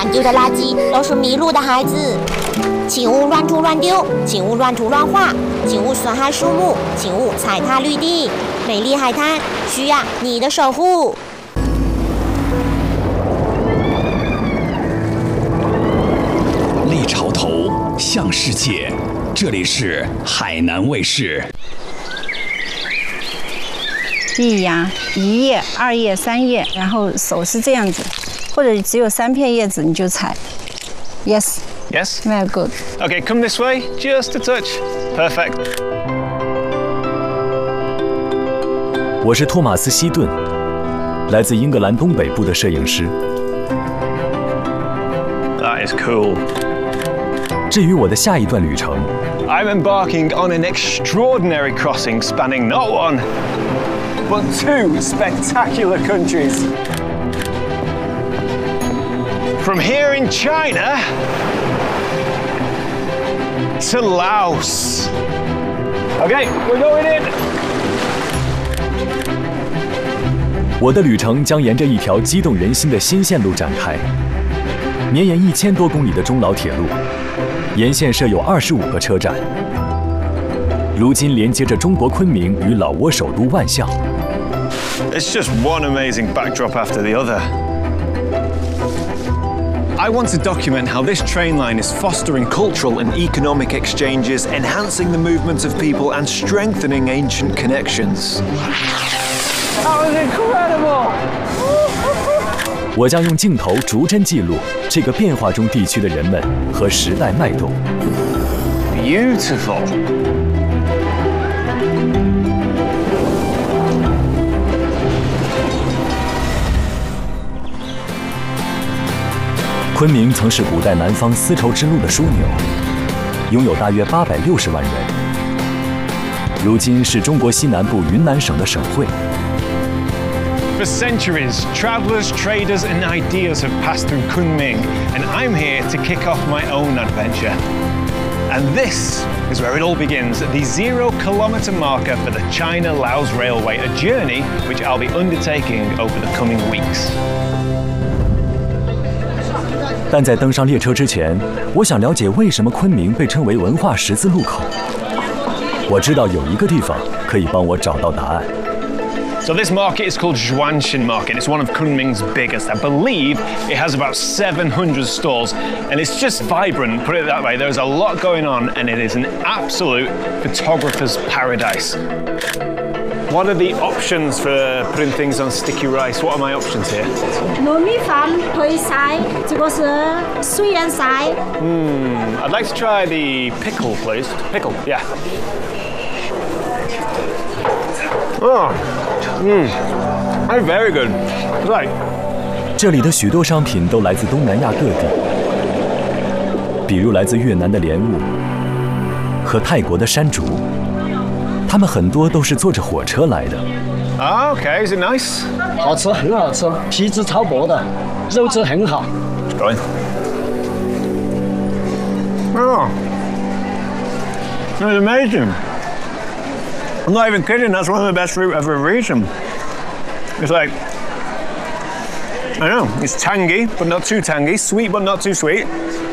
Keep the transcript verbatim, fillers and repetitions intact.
乱丢的垃圾都是迷路的孩子。请勿乱涂乱丢，请勿乱涂乱画，请勿损害树木，请勿踩踏绿地。美丽海滩需要你的守护。 立潮头向世界，这里是海南卫视。 一芽，一叶、二叶、三叶，然后手是这样子，或者只有三片叶子你就踩。Yes. Yes. Very good. Okay, come this way, just a touch. Perfect. 我是托马斯·希顿，来自英格兰东北部的摄影师。 That is cool. 至于我的下一段旅程 I'm embarking on an extraordinary crossing spanning not one, but two spectacular countries. From here in China to Laos. Okay, we're going in. 我的旅程将沿着一条激动人心的新线路展开，绵延一千多公里的中老铁路，沿线设有二十五个车站，如今连接着中国昆明与老挝首都万象。 It's just one amazing backdrop after the other. I want to document how this train line is fostering cultural and economic exchanges, enhancing the movement of people and strengthening ancient connections. That was incredible! 我将用镜头逐帧记录这个变化中地区的人们和时代脉动。 Beautiful. 昆明曾是古代南方丝绸之路的枢纽，拥有大约八百六十万人。如今是中国西南部云南省的省会。 For centuries, travelers, traders, and ideas have passed through Kunming, and I'm here to kick off my own adventure. And this is where it all begins, the zero-kilometer marker for the China-Laos Railway, a journey which I'll be undertaking over the coming weeks. 但在登上列车之前，我想了解为什么昆明被称为文化十字路口。我知道有一个地方可以帮我找到答案。 So this market is called Zhuanshan Market. It's one of Kunming's biggest. I believe it has about seven hundred stalls, and it's just vibrant, put it that way. There's a lot going on, and it is an absolute photographer's paradise. What are the options for putting things on sticky rice? What are my options here? 糯米饭配菜，这个是水莲菜。 Hmm, I'd like to try the pickle, please. Pickle, yeah. Oh, mmm, that's very good. Right. 这里的许多商品都来自东南亚各地，比如来自越南的莲雾和泰国的山竹，它们很多都是坐着火车来的。 Ah, okay, is it nice? 好吃，很好吃，皮质超薄的，肉质很好。 Go in. Oh, that's amazing. I'm not even kidding, that's one of the best fruit I've ever eaten. It's like, I don't know, it's tangy, but not too tangy, sweet, but not too sweet.